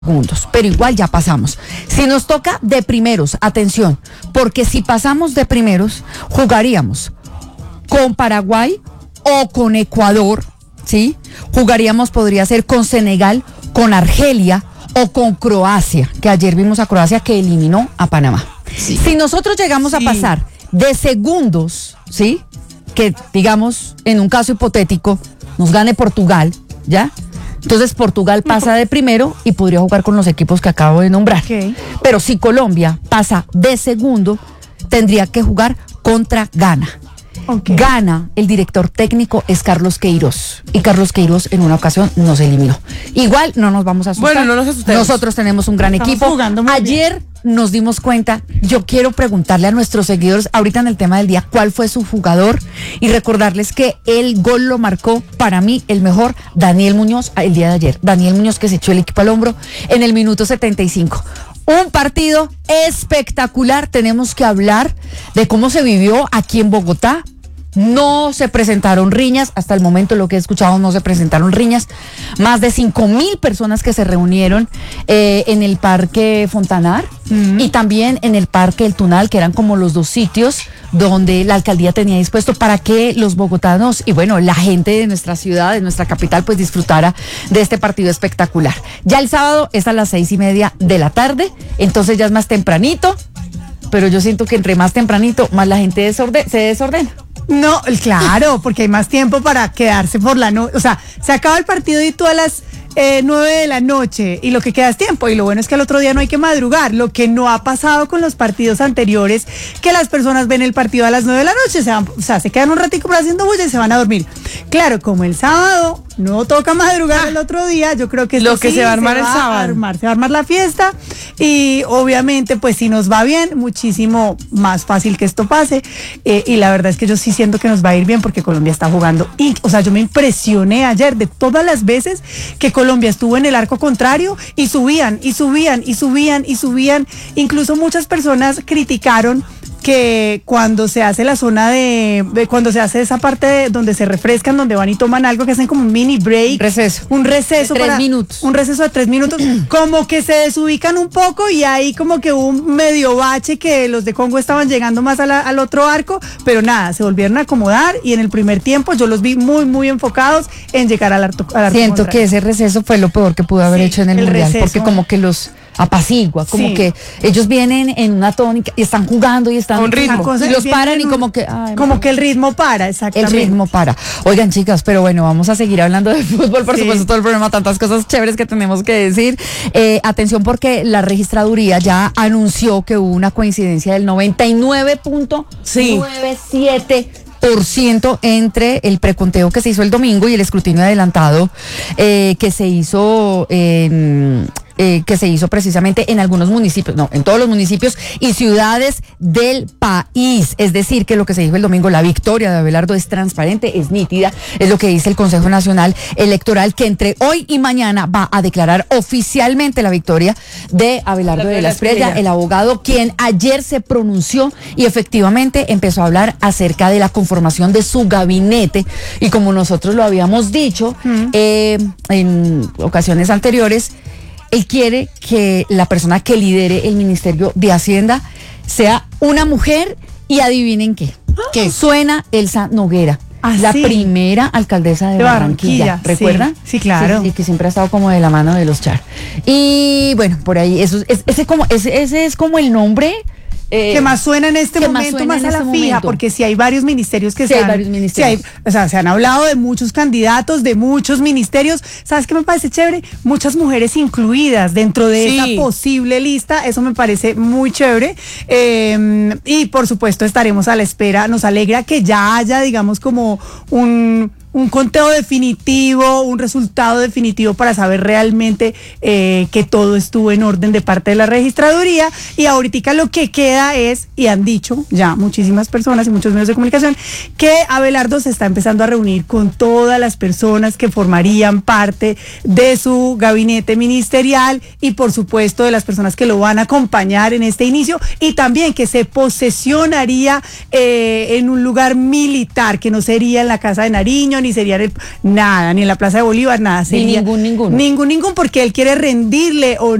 segundos, pero igual ya pasamos. Si nos toca de primeros, atención, porque si pasamos de primeros, jugaríamos con Paraguay o con Ecuador, ¿sí? Jugaríamos, podría ser con Senegal, con Argelia o con Croacia, que ayer vimos a Croacia que eliminó a Panamá. Sí. Si nosotros llegamos a pasar de segundos, ¿sí? Que digamos, en un caso hipotético, nos gane Portugal, ¿ya? Entonces Portugal pasa de primero y podría jugar con los equipos que acabo de nombrar. Okay. Pero si Colombia pasa de segundo, tendría que jugar contra Ghana. Okay. Ghana, el director técnico es Carlos Queiroz. Y Carlos Queiroz en una ocasión nos eliminó. Igual no nos vamos a asustar. Bueno, no nos asustemos. Nosotros tenemos un gran equipo. Ayer nos dimos cuenta, yo quiero preguntarle a nuestros seguidores, ahorita en el tema del día, cuál fue su jugador y recordarles que el gol lo marcó, para mí, el mejor, Daniel Muñoz, el día de ayer. Daniel Muñoz, que se echó el equipo al hombro en el minuto 75. Un partido espectacular. Tenemos que hablar de cómo se vivió aquí en Bogotá. No se presentaron riñas, hasta el momento lo que he escuchado no se presentaron riñas. Más de 5,000 personas que se reunieron en el Parque Fontanar y también en el Parque El Tunal, que eran como los dos sitios donde la alcaldía tenía dispuesto para que los bogotanos y bueno, la gente de nuestra ciudad, de nuestra capital, pues disfrutara de este partido espectacular. Ya el sábado es a las 6:30 de la tarde, entonces ya es más tempranito, pero yo siento que entre más tempranito, más la gente se desordena. No, claro, porque hay más tiempo para quedarse por la noche. O sea, se acaba el partido y tú a las 9 de la noche y lo que queda es tiempo. Y lo bueno es que al otro día no hay que madrugar. Lo que no ha pasado con los partidos anteriores, que las personas ven el partido a las 9 de la noche, se quedan un ratico por haciendo bulla y se van a dormir. Claro, como el sábado no toca madrugar el otro día, yo creo que lo que se va a armar el sábado. Se va a armar la fiesta y obviamente pues si nos va bien, muchísimo más fácil que esto pase y la verdad es que yo sí siento que nos va a ir bien porque Colombia está jugando y, o sea, yo me impresioné ayer de todas las veces que Colombia estuvo en el arco contrario y subían, incluso muchas personas criticaron que cuando se hace la zona cuando se hace esa parte donde se refrescan, donde van y toman algo, que hacen como un mini break. Un receso de 3 minutos. Un receso de 3 minutos, como que se desubican un poco y ahí como que hubo un medio bache que los de Congo estaban llegando más al otro arco, pero nada, se volvieron a acomodar y en el primer tiempo yo los vi muy, muy enfocados en llegar al arco Siento que ese receso fue lo peor que pudo haber hecho en el Mundial, receso, porque como que los apacigua, como que ellos vienen en una tónica y están jugando y están con ritmo, y los paran y como que que el ritmo para, exactamente. El ritmo para. Oigan, chicas, pero bueno, vamos a seguir hablando de fútbol, por supuesto, todo el programa, tantas cosas chéveres que tenemos que decir. Atención porque la registraduría ya anunció que hubo una coincidencia del 99.97% entre el preconteo que se hizo el domingo y el escrutinio adelantado que se hizo precisamente en algunos municipios, no, en todos los municipios y ciudades del país. Es decir, que lo que se dijo el domingo, la victoria de Abelardo es transparente, es nítida, es lo que dice el Consejo Nacional Electoral, que entre hoy y mañana va a declarar oficialmente la victoria de Abelardo de la Espriella, el abogado, quien ayer se pronunció y efectivamente empezó a hablar acerca de la conformación de su gabinete. Y como nosotros lo habíamos dicho en ocasiones anteriores, él quiere que la persona que lidere el Ministerio de Hacienda sea una mujer y adivinen qué. Que suena Elsa Noguera. La primera alcaldesa de Barranquilla, ¿recuerdan? Sí, claro. Sí, que siempre ha estado como de la mano de los Char. Y bueno, por ahí, ese es como el nombre que más suena en este momento, más a la fija, porque si hay varios ministerios que se han hablado de muchos candidatos, de muchos ministerios. ¿Sabes qué me parece chévere? Muchas mujeres incluidas dentro de esa posible lista, eso me parece muy chévere. Y por supuesto estaremos a la espera, nos alegra que ya haya, digamos, como un conteo definitivo, un resultado definitivo para saber realmente que todo estuvo en orden de parte de la registraduría. Y ahorita lo que queda es, y han dicho ya muchísimas personas y muchos medios de comunicación, que Abelardo se está empezando a reunir con todas las personas que formarían parte de su gabinete ministerial y por supuesto de las personas que lo van a acompañar en este inicio, y también que se posesionaría en un lugar militar, que no sería en la Casa de Nariño ni sería nada, ni en la Plaza de Bolívar, nada. Sería ningún. Ningún, porque él quiere rendirle o